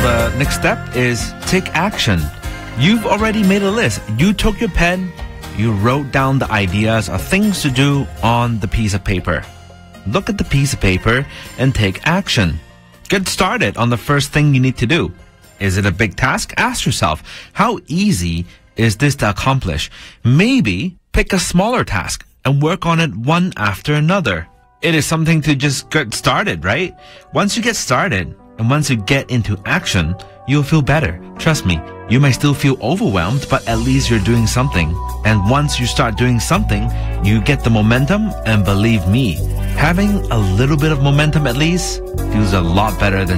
the next step is take action. You've already made a list. You took your pen, you wrote down the ideas of things to do on the piece of paper. Look at the piece of paper and take action. Get started on the first thing you need to do. Is it a big task? Ask yourself, how easy is this to accomplish? Maybe pick a smaller task and work on it one after another. It is something to just get started, right? Once you get started and once you get into action, you'll feel better. Trust me, you may still feel overwhelmed, but at least you're doing something. And once you start doing something, you get the momentum, and believe me, having a little bit of momentum at least feels a lot better than